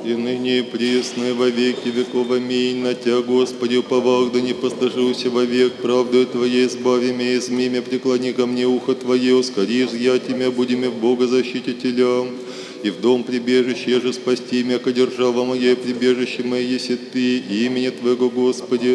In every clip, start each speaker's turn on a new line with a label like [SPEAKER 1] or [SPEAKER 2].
[SPEAKER 1] и ныне и присно, и во веки веков. Аминь. На Тя, Господи, уповах, да не постыжуся вовек, правдою Твоей избави меня, изми меня, преклони ко мне ухо Твое, ускори изъятия, буди меня в Бога защитителя. И в дом прибежище же спасти меня, ко держава моя, прибежище мое, еси Ты, имени Твоего, Господи.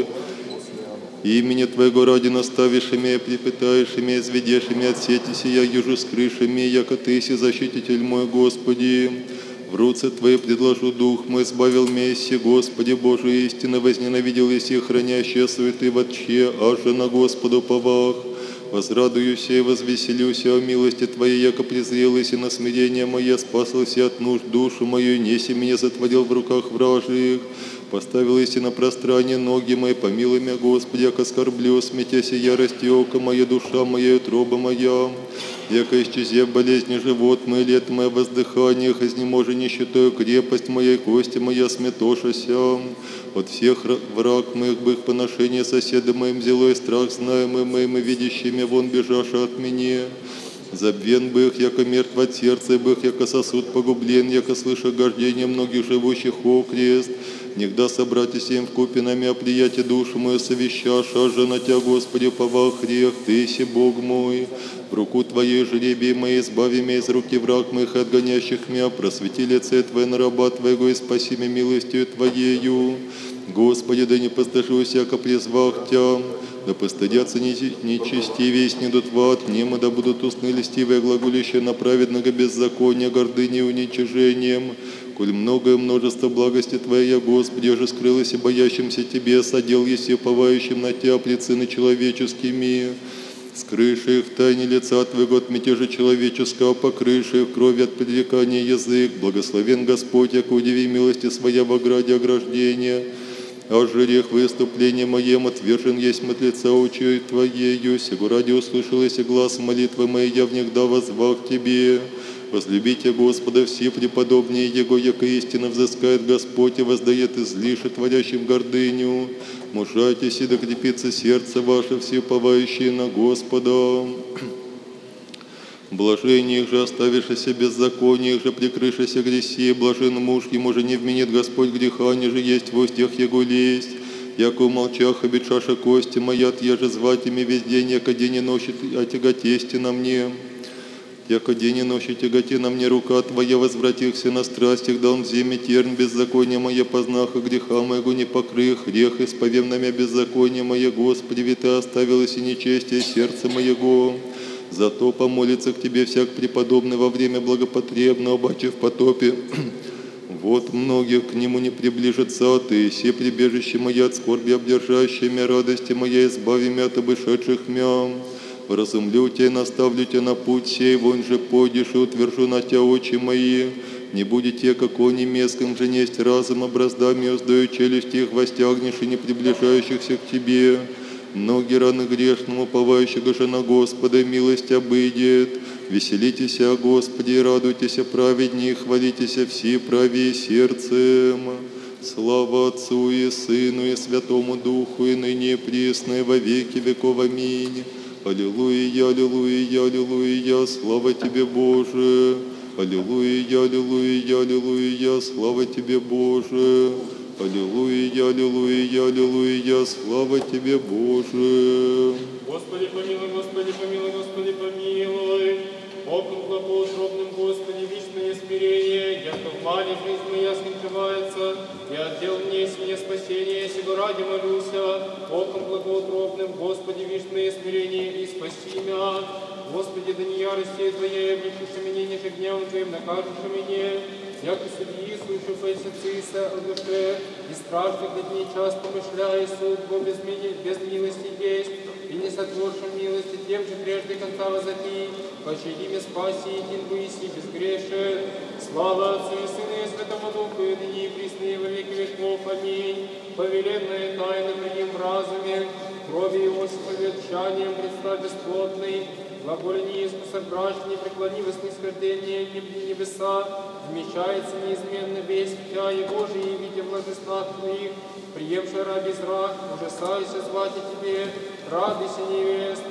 [SPEAKER 1] Имени Твоего ради наставишь меня, припытаешь меня, изведешь меня от сети сия, южу с крышами, яко Ты си защититель мой, Господи. В руце Твоей предложу дух мой, избавил меня иси, Господи, Божия истина, возненавидел иси, хранящие суеты в отче, аже на Господу повах. Возрадуюся и возвеселюся о милости Твоей, яко презрелась и на смирение мое, спасался от нужд душу мою, неси меня затворил в руках вражьих. Поставил иси на пространие ноги мои, помилуй меня, Господи, яко скорблю, сметяся ярости око моя, душа моя, и утроба моя. Яко исчезев болезни живот мой, лет мое воздыхание, изнеможи нищетою крепость моя, кости моя сметошася. От всех враг моих бых поношения соседа моим зелой страх знаемый моим и видящими вон бежаша от меня. Забвен бых, яко мертв от сердца, бых, яко сосуд погублен, яко слыша гождение многих живущих окрест. Негда собратися им вкупе нами, приятие душу мою совещаш, аже на Тя, Господи, повах грех, Ты си Бог мой. В руку Твоей жребий моей избави меня из руки враг моих, отгонящих меня, просвети лице Твое на раба Твоего и спаси меня милостью Твоею. Господи, да не постыжуся, яко призвах Тя, да постыдятся нечестивее, снидут в ад, немы да будут устны льстивые, глаголища на праведного беззакония, гордыни и уничижением. Коль многое множество благости Твоей, Господи, же скрылось и боящимся Тебе, содел еси уповающим на Тя пред сыны человеческими. Скрыши их в тайне лица Твоего от мятежа человеческого, покрыши их крови от предрекания язык. Благословен Господь, яко удиви милости Своя в ограде ограждения. А жирех выступления моем отвержен есть от лица очи Твоею. Сего ради услышалась и глаз молитвы моей, я внегда воззвал к Тебе. Возлюбите Господа все преподобнее Его, яко истинно взыскает Господь и воздает излиши творящим гордыню. Мужайтесь и докрепится сердце ваше, все уповающие на Господа. Блажение их же, оставившися беззаконие их же, прикрывшися греси, блажен муж, ему же не вменит Господь греха, ниже есть в устьях его лесть. Яко умолчах обетшаша кости моя, отъеже звать ими весь день, яко день и ночь отяготести на мне. Яко день и ночь тяготе на мне рука Твоя, возвратихся на страстях, да он в земе терн беззакония моя познаха, греха моего не покрых, грех исповем на меня беззаконие мое, Господи, ведь Ты оставилось и нечестие сердца моего. Зато помолится к Тебе всяк преподобный во время благопотребного, бачи в потопе. Вот многих к Нему не приближатся, а Ты, все прибежище мое от скорби обдержащее мя, радости моя, избави мя от обышедших мя. Вразумлю Тя и наставлю Тя на путь сей, вон же пойдешь и утвержу на Тя очи мои. Не будете, как они меском же несть разум, образдами уздаю челюсти их, востягнешь и не приближающихся к Тебе. Многие раны грешному, уповающего же на Господа, милость обыдет. Веселитесь о Господе и радуйтесь о праведни, хвалитесь все правее сердцем. Слава Отцу и Сыну и Святому Духу, и ныне и присно, и во веки веков. Аминь. Аллилуйя, аллилуйя, аллилуйя, слава Тебе, Боже. Аллилуйя, аллилуйя, аллилуйя, слава Тебе, Боже. Аллилуйя, аллилуйя, аллилуйя, слава Тебе, Боже.
[SPEAKER 2] Господи помилуй, Господи помилуй, Господи помилуй. Богом благоутробным, Господи, вечное смирение, яко в мане жизнь моя скончивается, и отдел мне мне спасение, сего ради молюся. Богом благоутробным, Господи, вечное смирение, и спаси меня. Господи, да не ярости Твоей, обличивши меня, неже гневом Твоим накажешь меня. Яко судьи, слушавшиеся Циса о душе, и страшных дней час помышляя, суд Бог без милости есть, и не сотворшим милости, тем же прежде конца возопи, пощади меня, спаси, един Боиси безгрешен. Слава Отцу и Сыну и Святому Духу, и ныне и присно и во веки веков. Аминь. Повеленная тайна приим в разуме, крови Иосифа ветчанием представь бесплотный, глаголение Иисуса брачный, преклони во снисхождение небеса, вмещается неизменно весь Тя и Божий, и видя в ложеснах Твоих, приемший раби зрак, ужасайся звать и Тебе, радуйся невест.